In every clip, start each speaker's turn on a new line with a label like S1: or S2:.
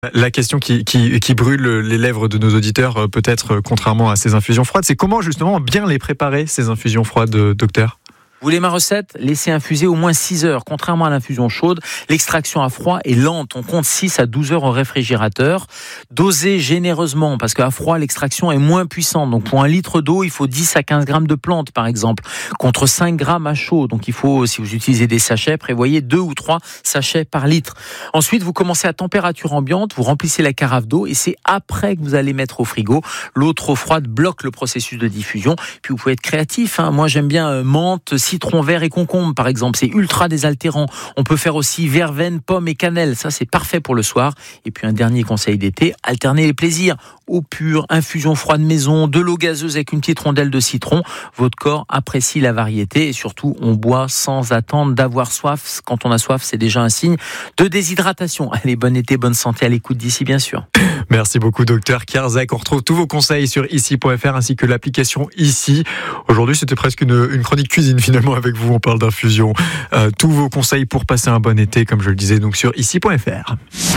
S1: La question qui brûle les lèvres de nos auditeurs, peut-être contrairement à ces infusions froides, c'est comment justement bien les préparer, ces infusions froides, docteur ?
S2: Vous voulez ma recette ? Laissez infuser au moins 6 heures. Contrairement à l'infusion chaude, l'extraction à froid est lente. On compte 6 à 12 heures au réfrigérateur. Dosez généreusement, parce qu'à froid, l'extraction est moins puissante. Donc pour 1 litre d'eau, il faut 10 à 15 grammes de plantes, par exemple, contre 5 grammes à chaud. Donc il faut, si vous utilisez des sachets, prévoyez 2 ou 3 sachets par litre. Ensuite, vous commencez à température ambiante, vous remplissez la carafe d'eau et c'est après que vous allez mettre au frigo. L'eau trop froide bloque le processus de diffusion. Puis vous pouvez être créatif. Moi, j'aime bien menthe, citron vert et concombre, par exemple. C'est ultra désaltérant. On peut faire aussi verveine, pomme et cannelle. Ça, c'est parfait pour le soir. Et puis, un dernier conseil d'été, alternez les plaisirs. Eau pure, infusion froide maison, de l'eau gazeuse avec une petite rondelle de citron. Votre corps apprécie la variété et surtout, on boit sans attendre d'avoir soif. Quand on a soif, c'est déjà un signe de déshydratation. Allez, bon été, bonne santé à l'écoute d'ici, bien sûr.
S1: Merci beaucoup, docteur Kierzek. On retrouve tous vos conseils sur ici.fr ainsi que l'application Ici. Aujourd'hui, c'était presque une chronique cuisine finalement avec vous. On parle d'infusion. Tous vos conseils pour passer un bon été, comme je le disais, donc sur ici.fr.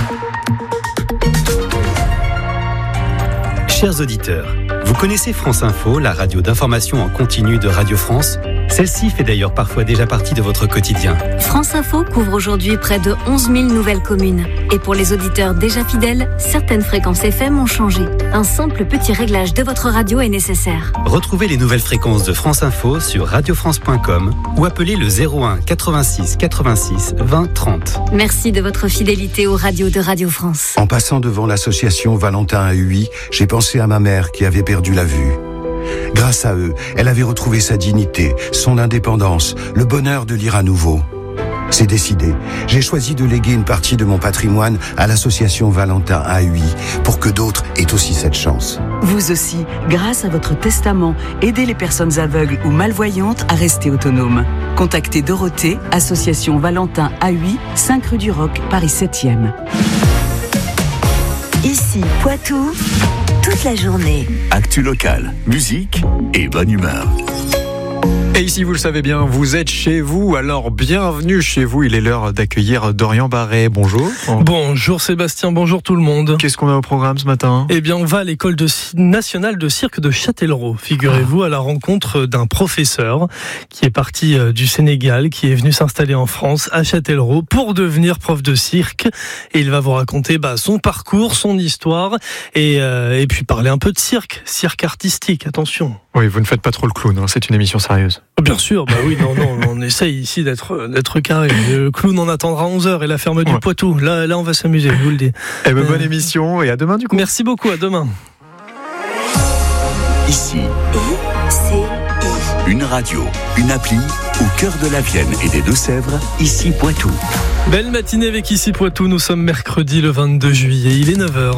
S3: Chers auditeurs, vous connaissez France Info, la radio d'information en continu de Radio France ? Celle-ci fait d'ailleurs parfois déjà partie de votre quotidien.
S4: France Info couvre aujourd'hui près de 11 000 nouvelles communes. Et pour les auditeurs déjà fidèles, certaines fréquences FM ont changé. Un simple petit réglage de votre radio est nécessaire.
S3: Retrouvez les nouvelles fréquences de France Info sur radiofrance.com ou appelez le 01 86 86 20 30.
S4: Merci de votre fidélité aux radios de Radio France.
S5: En passant devant l'association Valentin à Huy, j'ai pensé à ma mère qui avait perdu la vue. Grâce à eux, elle avait retrouvé sa dignité, son indépendance, le bonheur de lire à nouveau. C'est décidé. J'ai choisi de léguer une partie de mon patrimoine à l'association Valentin à Huy pour que d'autres aient aussi cette chance.
S6: Vous aussi, grâce à votre testament, aidez les personnes aveugles ou malvoyantes à rester autonomes. Contactez Dorothée, association Valentin à Huy, 5 rue du Roc, Paris 7e.
S7: Ici, Poitou, toute la journée.
S8: Actu locale, musique et bonne humeur.
S1: Et ici, vous le savez bien, vous êtes chez vous, alors bienvenue chez vous. Il est l'heure d'accueillir Dorian Barret. Bonjour.
S9: Bonjour Sébastien, bonjour tout le monde.
S1: Qu'est-ce qu'on a au programme ce matin ?
S9: Eh bien, on va à l'école nationale de cirque de Châtellerault. Figurez-vous à la rencontre d'un professeur qui est parti du Sénégal, qui est venu s'installer en France, à Châtellerault, pour devenir prof de cirque. Et il va vous raconter son parcours, son histoire, et puis parler un peu de cirque artistique, attention.
S1: Oui, vous ne faites pas trop le clown, c'est une émission sérieuse.
S9: Bien sûr, oui, non, on essaye ici d'être carré. Le clown en attendra 11h et la ferme du Poitou. Là, on va s'amuser, je vous le dis.
S1: Bonne émission et à demain du coup.
S9: Merci beaucoup, à demain.
S8: Ici, une radio, une appli au cœur de la Vienne et des Deux-Sèvres, Ici Poitou.
S9: Belle matinée avec Ici Poitou, nous sommes mercredi le 22 juillet, il est 9h.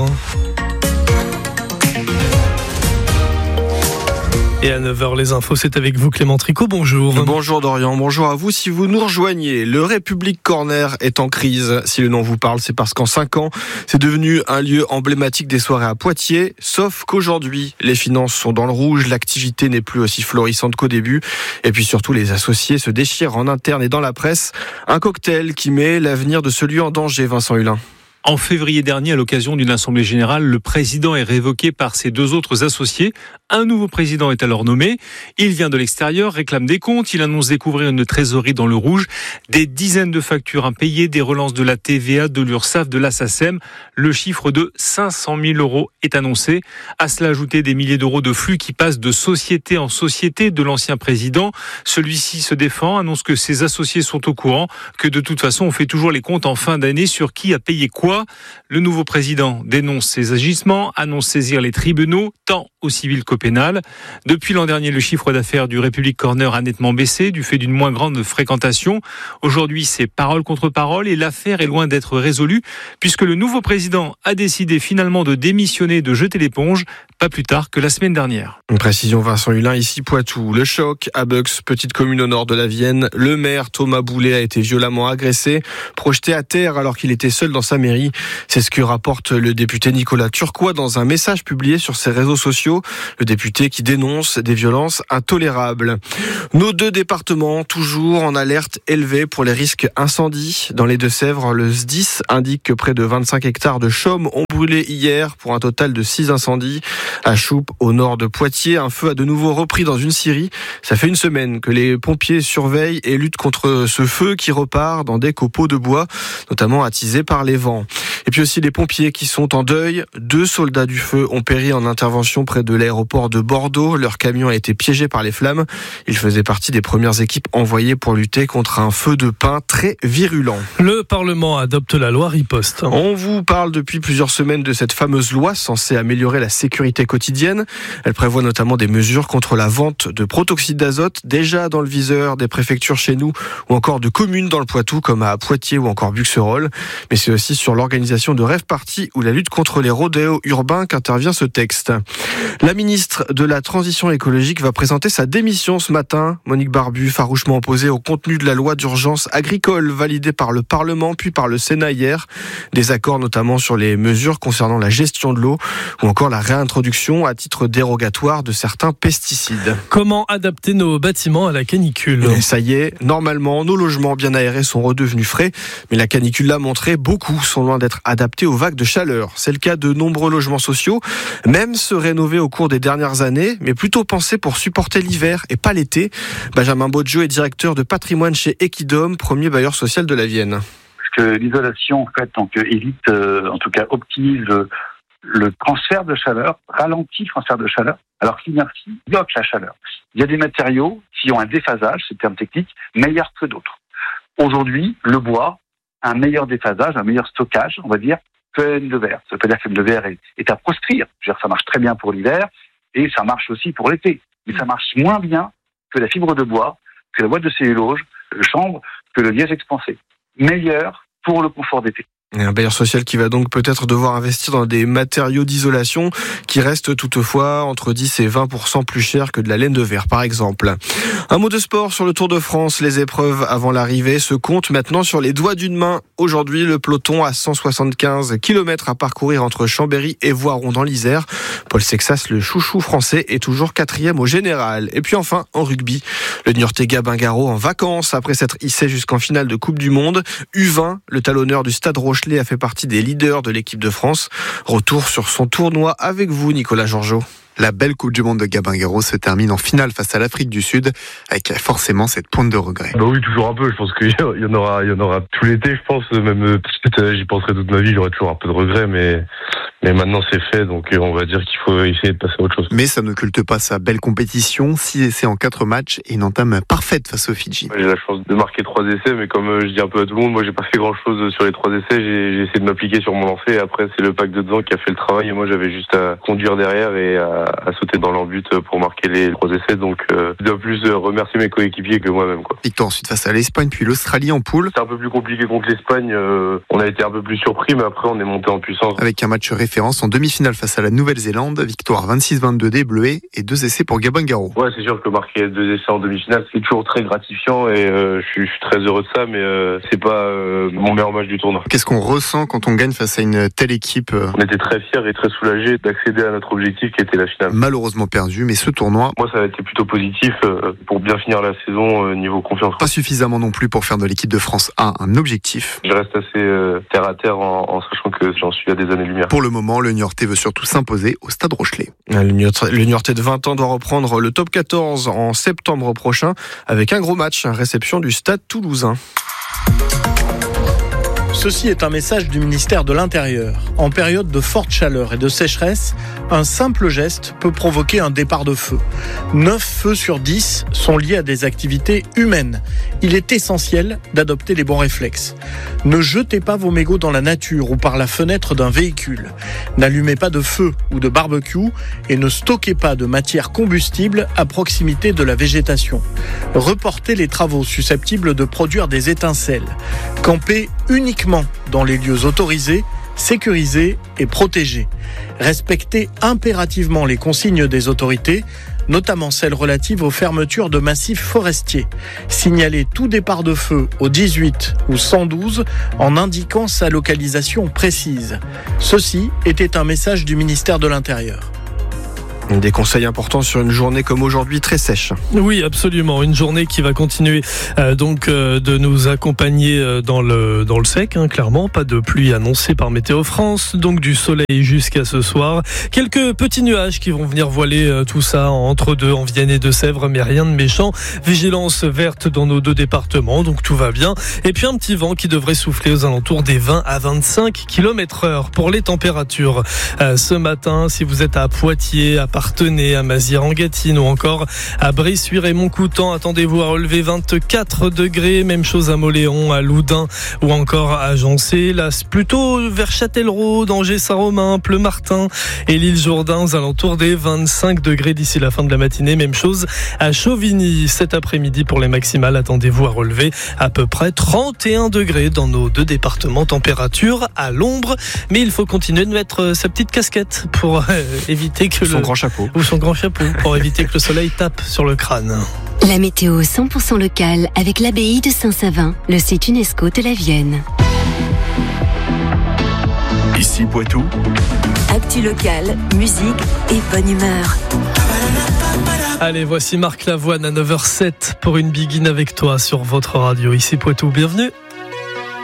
S9: Et à 9h, les infos, c'est avec vous Clément Tricot, bonjour.
S10: Bonjour Dorian, bonjour à vous. Si vous nous rejoignez, le République Corner est en crise. Si le nom vous parle, c'est parce qu'en 5 ans, c'est devenu un lieu emblématique des soirées à Poitiers. Sauf qu'aujourd'hui, les finances sont dans le rouge, l'activité n'est plus aussi florissante qu'au début. Et puis surtout, les associés se déchirent en interne et dans la presse. Un cocktail qui met l'avenir de ce lieu en danger, Vincent Hulin.
S11: En février dernier, à l'occasion d'une assemblée générale, le président est révoqué par ses 2 autres associés. Un nouveau président est alors nommé. Il vient de l'extérieur, réclame des comptes. Il annonce découvrir une trésorerie dans le rouge. Des dizaines de factures impayées, des relances de la TVA, de l'URSSAF, de la SACEM. Le chiffre de 500 000 € est annoncé. À cela ajouter des milliers d'euros de flux qui passent de société en société de l'ancien président. Celui-ci se défend, annonce que ses associés sont au courant, que de toute façon on fait toujours les comptes en fin d'année sur qui a payé quoi. Le nouveau président dénonce ces agissements, annonce saisir les tribunaux, tant au civil qu'au pénal. Depuis l'an dernier, le chiffre d'affaires du République Corner a nettement baissé du fait d'une moins grande fréquentation. Aujourd'hui, c'est parole contre parole et l'affaire est loin d'être résolue puisque le nouveau président a décidé finalement de démissionner, de jeter l'éponge, pas plus tard que la semaine dernière.
S10: Une précision, Vincent Hulin, ici Poitou. Le choc à Bux, petite commune au nord de la Vienne. Le maire Thomas Boulet a été violemment agressé, projeté à terre alors qu'il était seul dans sa mairie. C'est ce que rapporte le député Nicolas Turquois dans un message publié sur ses réseaux sociaux. Le député qui dénonce des violences intolérables. Nos 2 départements, toujours en alerte élevée pour les risques incendies. Dans les Deux-Sèvres, le SDIS indique que près de 25 hectares de chaumes ont brûlé hier pour un total de 6 incendies. À Choupe, au nord de Poitiers, un feu a de nouveau repris dans une scierie. Ça fait une semaine que les pompiers surveillent et luttent contre ce feu qui repart dans des copeaux de bois, notamment attisés par les vents. Et puis aussi les pompiers qui sont en deuil. 2 soldats du feu ont péri en intervention près de l'aéroport de Bordeaux. Leur camion a été piégé par les flammes. Ils faisaient partie des premières équipes envoyées pour lutter contre un feu de pin très virulent.
S9: Le Parlement adopte la loi Riposte.
S10: On vous parle depuis plusieurs semaines de cette fameuse loi censée améliorer la sécurité quotidienne. Elle prévoit notamment des mesures contre la vente de protoxyde d'azote, déjà dans le viseur des préfectures chez nous, ou encore de communes dans le Poitou, comme à Poitiers ou encore Buxerolles. Mais c'est aussi sur l'organisation de rave-party ou la lutte contre les rodéos urbains qu'intervient ce texte. La ministre de la Transition écologique va présenter sa démission ce matin. Monique Barbu, farouchement opposée au contenu de la loi d'urgence agricole validée par le Parlement puis par le Sénat hier. Des accords notamment sur les mesures concernant la gestion de l'eau ou encore la réintroduction à titre dérogatoire de certains pesticides.
S9: Comment adapter nos bâtiments à la canicule ?
S10: Et ça y est, normalement, nos logements bien aérés sont redevenus frais, mais la canicule l'a montré, beaucoup sont loin d'être adaptés aux vagues de chaleur. C'est le cas de nombreux logements sociaux, même ceux rénovés au cours des dernières années, mais plutôt pensés pour supporter l'hiver et pas l'été. Benjamin Bodjo est directeur de patrimoine chez Equidom, premier bailleur social de la Vienne.
S12: Parce que l'isolation, en fait, évite, en tout cas optimise le transfert de chaleur, ralentit le transfert de chaleur, alors que l'inertie bloque la chaleur. Il y a des matériaux qui ont un déphasage, c'est le terme technique, meilleur que d'autres. Aujourd'hui, le bois a un meilleur déphasage, un meilleur stockage, on va dire, que la laine de verre. Ça veut pas dire que la laine de verre est à proscrire. Je veux dire, ça marche très bien pour l'hiver et ça marche aussi pour l'été. Mais ça marche moins bien que la fibre de bois, que la boîte de cellulose, le chanvre, que le liège expansé. Meilleur pour le confort d'été.
S10: Et un bailleur social qui va donc peut-être devoir investir dans des matériaux d'isolation qui restent toutefois entre 10 et 20% plus chers que de la laine de verre, par exemple. Un mot de sport sur le Tour de France. Les épreuves avant l'arrivée se comptent maintenant sur les doigts d'une main. Aujourd'hui, le peloton a 175 km à parcourir entre Chambéry et Voiron dans l'Isère. Paul Sexas, le chouchou français, est toujours 4e au général. Et puis enfin, en rugby, le Niortais Gabin Garot en vacances après s'être hissé jusqu'en finale de Coupe du Monde. U20, le talonneur du Stade Rochelet a fait partie des leaders de l'équipe de France. Retour sur son tournoi avec vous, Nicolas Georgeot.
S13: La belle Coupe du Monde de Gabin Garot se termine en finale face à l'Afrique du Sud, avec forcément cette pointe de regret.
S14: Bah oui, toujours un peu. Je pense qu'il y en aura tout l'été, je pense. Même peut-être j'y penserai toute ma vie, j'aurai toujours un peu de regret, mais maintenant c'est fait, donc on va dire qu'il faut essayer de passer à autre chose.
S13: Mais ça n'occulte pas sa belle compétition, 6 essais en 4 matchs et une entame parfaite face aux Fidji.
S14: J'ai la chance de marquer 3 essais, mais comme je dis un peu à tout le monde, moi j'ai pas fait grand chose sur les 3 essais, j'ai essayé de m'appliquer sur mon lancer, et après c'est le pack de dedans qui a fait le travail, et moi j'avais juste à conduire derrière et à sauter dans leur but pour marquer les 3 essais, donc je dois plus remercier mes coéquipiers que moi-même, quoi.
S13: Victoire ensuite face à l'Espagne, puis l'Australie en poule.
S14: C'est un peu plus compliqué contre l'Espagne, on a été un peu plus surpris, mais après on est monté en puissance.
S13: Avec un match référence en demi-finale face à la Nouvelle-Zélande, victoire 26-22 des Bleuets et 2 essais pour Gabin Garot.
S14: Ouais, c'est sûr que marquer 2 essais en demi-finale, c'est toujours très gratifiant et je suis très heureux de ça, mais c'est pas mon meilleur match du tournoi.
S13: Qu'est-ce qu'on ressent quand on gagne face à une telle équipe ?
S14: On était très fiers et très soulagés d'accéder à notre objectif qui était la finale.
S13: Malheureusement perdu, mais ce tournoi...
S14: Moi, ça a été plutôt positif pour bien finir la saison niveau confiance.
S13: Pas suffisamment non plus pour faire de l'équipe de France un objectif.
S14: Je reste assez terre à terre en sachant que j'en suis à des années-lumière.
S13: Pour le moment, le Niortais veut surtout s'imposer au Stade Rochelet.
S10: Le Niortais de 20 ans doit reprendre le top 14 en septembre prochain avec un gros match, réception du Stade Toulousain.
S15: Ceci est un message du ministère de l'Intérieur. En période de forte chaleur et de sécheresse, un simple geste peut provoquer un départ de feu. 9 feux sur 10 sont liés à des activités humaines. Il est essentiel d'adopter les bons réflexes. Ne jetez pas vos mégots dans la nature ou par la fenêtre d'un véhicule. N'allumez pas de feu ou de barbecue et ne stockez pas de matière combustible à proximité de la végétation. Reportez les travaux susceptibles de produire des étincelles. Campez uniquement dans les lieux autorisés, sécurisés et protégés. Respectez impérativement les consignes des autorités, notamment celles relatives aux fermetures de massifs forestiers. Signalez tout départ de feu au 18 ou 112 en indiquant sa localisation précise. Ceci était un message du ministère de l'Intérieur.
S10: Des conseils importants sur une journée comme aujourd'hui très sèche.
S9: Oui, absolument. Une journée qui va continuer de nous accompagner dans le sec, clairement. Pas de pluie annoncée par Météo France, donc du soleil jusqu'à ce soir. Quelques petits nuages qui vont venir voiler tout ça entre deux en Vienne et Deux-Sèvres, mais rien de méchant. Vigilance verte dans nos 2 départements, donc tout va bien. Et puis un petit vent qui devrait souffler aux alentours des 20 à 25 km/h. Pour les températures, ce matin, si vous êtes à Poitiers, à Parthenay, à Mazières-en-Gâtine ou encore à Bressuire et Montcoutan, attendez-vous à relever 24 degrés. Même chose à Mauléon, à Loudun ou encore à Jancé. Là, c'est plutôt vers Châtellerault, Angers, Saint-Romain, Pleumartin et l'île Jourdain aux alentours des 25 degrés d'ici la fin de la matinée. Même chose à Chauvigny. Cet après-midi pour les maximales, attendez-vous à relever à peu près 31 degrés dans nos 2 départements. Température à l'ombre, mais il faut continuer de mettre sa petite casquette pour éviter que
S10: son grand chapeau
S9: pour éviter que le soleil tape sur le crâne.
S4: La météo 100% locale avec l'abbaye de Saint-Savin, le site UNESCO de la Vienne.
S8: Ici Poitou.
S7: Actu locale, musique et bonne humeur.
S9: Allez, voici Marc Lavoine à 9h07 pour une Begin avec toi sur votre radio. Ici Poitou, bienvenue.